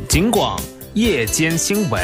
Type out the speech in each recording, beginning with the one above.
警广夜间新闻。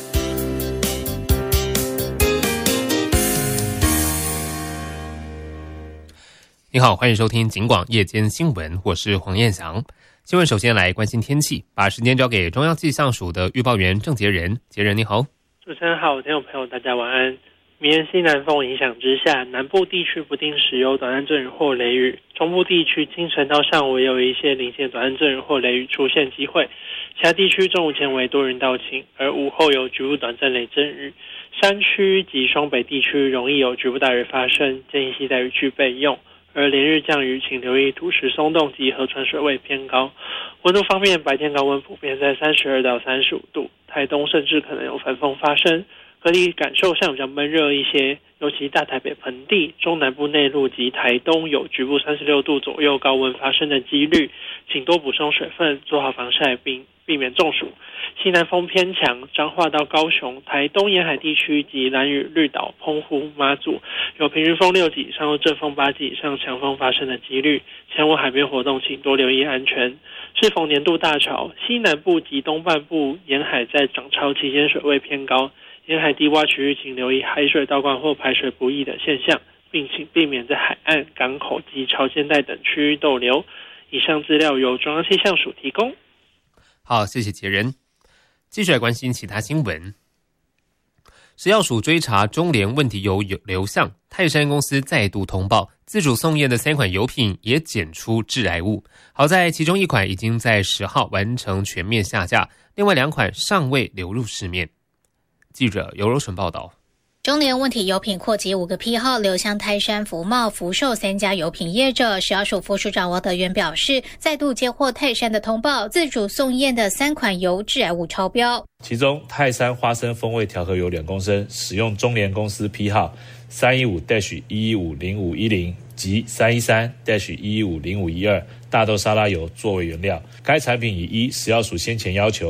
你好，欢迎收听警广夜间新闻，我是黄彦翔。新闻首先来关心天气，把时间交给中央气象署的预报员郑杰仁。杰仁你好。 主持人好，听众朋友大家晚安。明天西南风影响之下，南部地区不定时有短暂阵雨或雷雨，中部地区清晨到上午也有一些零星短暂阵雨或雷雨出现机会，其他地区中午前为多云到晴，而午后有局部短暂雷阵雨。山区及双北地区容易有局部大雨发生，建议携带雨具备用。而连日降雨，请留意土石松动及河川水位偏高。温度方面，白天高温普遍在32到35度，台东甚至可能有焚风发生，各地感受上比较闷热一些，尤其大台北盆地、中南部内陆及台东有局部36度左右高温发生的几率，请多补充水分，做好防晒并避免中暑。西南风偏强，彰化到高雄、台东沿海地区及兰屿、绿岛、澎湖、马祖有平均风6级以上或阵风8级以上强风发生的几率，前往海边活动请多留意安全。适逢年度大潮，西南部及东半部沿海在涨潮期间水位偏高，沿海低洼区域请留意海水倒灌或排水不易的现象，并请避免在海岸、港口及潮间带等区域逗留。以上资料由中央气象署提供。 好，谢谢杰仁。继续来关心其他新闻。食药署追查中联问题油流向，泰山公司再度通报，自主送验的3款油品也检出致癌物。好在其中1款已经在10号完成全面下架，另外2款尚未流入市面。记者尤柔纯报道。 中联问题油品扩及5个批号流向泰山、福茂、福寿3家油品业者。食药署副署长王德元表示，再度接获泰山的通报，自主送验的3款油致癌物超标， 其中泰山花生风味调和油2公升使用中联公司批号 315-1150510 及 313-1150512 大豆沙拉油作为原料，该产品已依食药署先前要求